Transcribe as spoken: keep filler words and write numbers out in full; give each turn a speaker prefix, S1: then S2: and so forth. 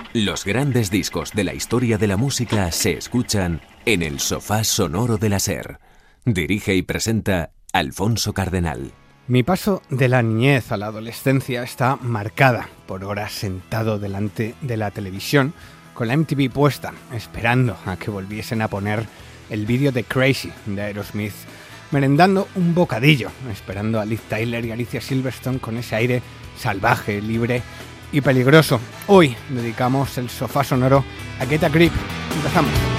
S1: Los grandes discos de la historia de la música se escuchan en el sofá sonoro de la SER. Dirige y presenta Alfonso Cardenal.
S2: Mi paso de la niñez a la adolescencia está marcada por horas sentado delante de la televisión con la M T V puesta, esperando a que volviesen a poner el vídeo de Crazy de Aerosmith, merendando un bocadillo, esperando a Liv Tyler y Alicia Silverstone con ese aire salvaje, libre y peligroso. Hoy dedicamos el sofá sonoro a Get a Grip. Empezamos.